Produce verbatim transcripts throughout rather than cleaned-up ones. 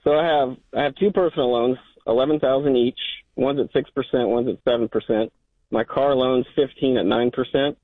So I have I have two personal loans, eleven thousand each. One's at six percent, one's at seven percent. My car loan's fifteen at nine percent.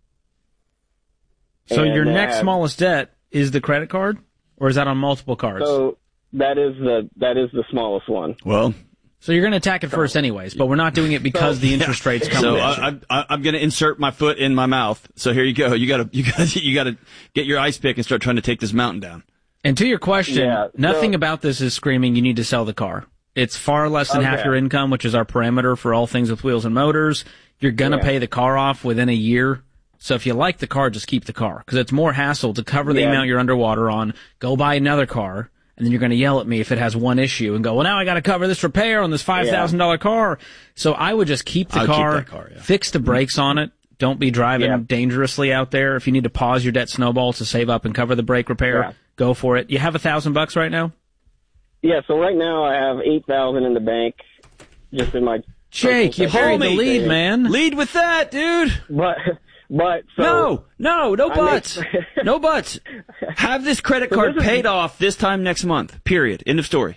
So your next have, smallest debt is the credit card, or is that on multiple cards? So that is the that is the smallest one. Well, so you're going to attack it first anyways, but we're not doing it because so, the interest rates come. So I, I, I'm going to insert my foot in my mouth. So here you go. You got to you got you got to get your ice pick and start trying to take this mountain down. And to your question, yeah, nothing so, about this is screaming you need to sell the car. It's far less than okay. half your income, which is our parameter for all things with wheels and motors. You're going to yeah. pay the car off within a year. So if you like the car, just keep the car, because it's more hassle to cover the yeah. amount you're underwater on, go buy another car, and then you're going to yell at me if it has one issue and go, well, now I got to cover this repair on this five thousand dollars yeah. car. So I would just keep the I'll car, keep that car yeah. fix the brakes on it. Don't be driving yeah. dangerously out there. If you need to pause your debt snowball to save up and cover the brake repair, yeah. go for it. You have a thousand bucks right now? Yeah, so right now I have eight thousand in the bank, just in my... Jake, you buried the lead, thing. man. Lead with that, dude. But... But so no, no, no buts, make... no buts. Have this credit so card this is... paid off this time next month. Period. End of story.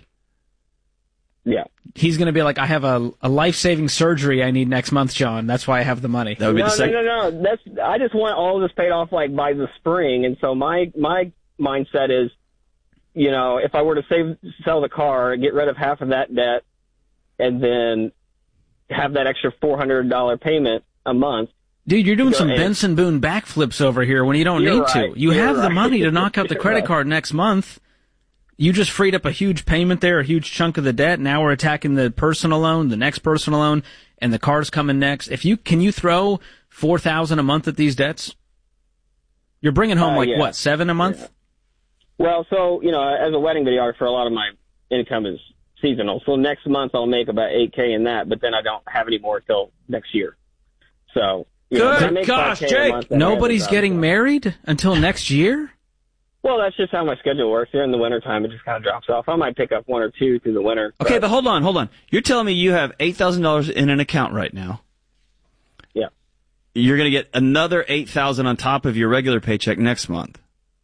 Yeah. He's going to be like, I have a, a life-saving surgery I need next month, John. That's why I have the money. That would be no, the second. No, no, no. That's I just want all of this paid off like by the spring, and so my my mindset is, you know, if I were to save sell the car, get rid of half of that debt, and then have that extra four hundred dollar payment a month. Dude, you're doing some Benson Boone backflips over here when you don't need right. to. You you're have right. the money to knock out the credit right. card next month. You just freed up a huge payment there, a huge chunk of the debt. Now we're attacking the personal loan, the next personal loan, and the car's coming next. If you can you throw four thousand a month at these debts? You're bringing home uh, like yeah. what, seven a month? Yeah. Well, so you know, as a wedding videographer, a lot of my income is seasonal. So next month I'll make about eight K in that, but then I don't have any more till next year. So. You Good know, gosh, Jake! Nobody's getting so. married until next year? Well, that's just how my schedule works. Here in the wintertime, it just kind of drops off. I might pick up one or two through the winter. Okay, but, but hold on, hold on. You're telling me you have eight thousand dollars in an account right now. Yeah. You're going to get another eight thousand dollars on top of your regular paycheck next month.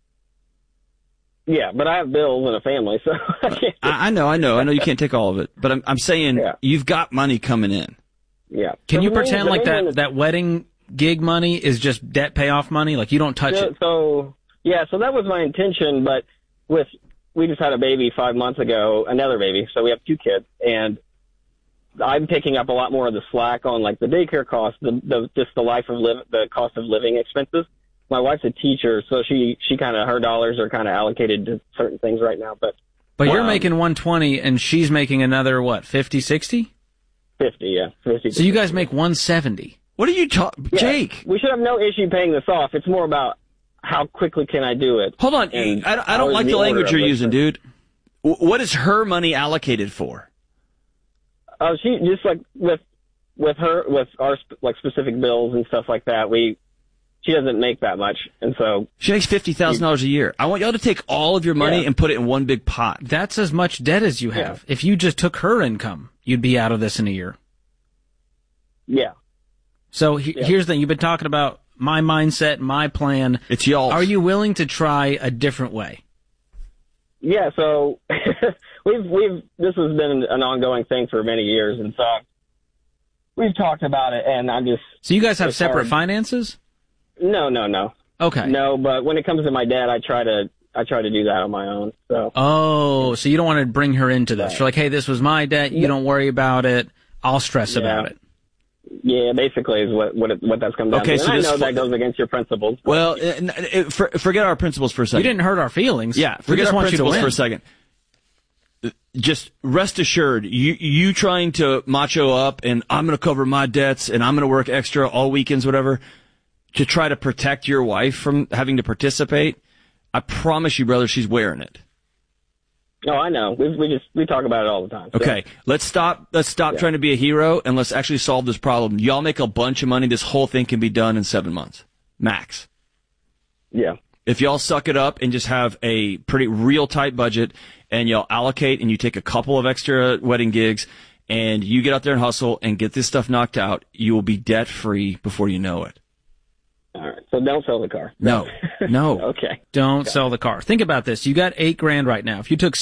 Yeah, but I have bills and a family, so I can't. I, I know, I know. I know you can't take all of it. But I'm, I'm saying yeah. you've got money coming in. Yeah. Can so you pretend main, like that, is, that wedding gig money is just debt payoff money? Like you don't touch so, it? So, yeah, so that was my intention, but with, we just had a baby five months ago, another baby, so we have two kids, and I'm picking up a lot more of the slack on like the daycare costs, the, the just the life of live, the cost of living expenses. My wife's a teacher, so she, she kind of, her dollars are kind of allocated to certain things right now, but. But you're um, making one twenty and she's making another, what, fifty, sixty? fifty, yeah. fifty So you guys make one seventy. What are you talking, yeah, Jake? We should have no issue paying this off. It's more about how quickly can I do it. Hold on, I, I don't like the, the language you're using, dude. What is her money allocated for? Oh, uh, she just like with with her with our like specific bills and stuff like that. We she doesn't make that much, and so she makes fifty thousand dollars a year. I want y'all to take all of your money yeah. and put it in one big pot. That's as much debt as you have. Yeah. If you just took her income, you'd be out of this in a year. Yeah. So he, yeah. here's the thing. You've been talking about my mindset, my plan. It's y'all. Are you willing to try a different way? Yeah, so we've we've this has been an ongoing thing for many years, and so we've talked about it, and I'm just. So you guys have separate hard. finances? No, no, no. Okay. No, but when it comes to my dad, I try to I try to do that on my own. So. Oh, so you don't want to bring her into this? Right. You're like, hey, this was my debt. You yeah. don't worry about it. I'll stress yeah. about it. Yeah, basically is what what, it, what that's come down okay, to. So and I know f- that goes against your principles. Well, it, it, for, forget our principles for a second. You didn't hurt our feelings. Yeah, we forget just our want principles you to win. for a second. Just rest assured, you you trying to macho up and I'm going to cover my debts and I'm going to work extra all weekends, whatever, to try to protect your wife from having to participate. I promise you, brother, she's wearing it. No, I know. We we just we talk about it all the time. So. Okay, let's stop. Let's stop yeah. trying to be a hero and let's actually solve this problem. Y'all make a bunch of money. This whole thing can be done in seven months, max. Yeah. If y'all suck it up and just have a pretty real tight budget, and y'all allocate and you take a couple of extra wedding gigs, and you get out there and hustle and get this stuff knocked out, you will be debt free before you know it. All right. So don't sell the car. No. No. Okay. Don't sell the car. Think about this. You got eight grand right now. If you took